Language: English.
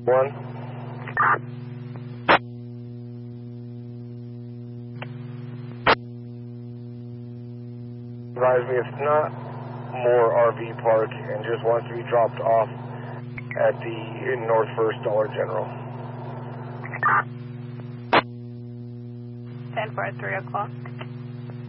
1. Advise me if not more RV Park and just wants to be dropped off at the North First Dollar General. 10 for 3 o'clock.